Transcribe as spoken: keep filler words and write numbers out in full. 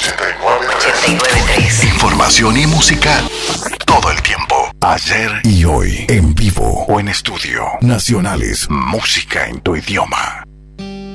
ochenta y nueve punto tres. Información y música todo el tiempo. Ayer y hoy. En vivo o en estudio. Nacionales. Música en tu idioma.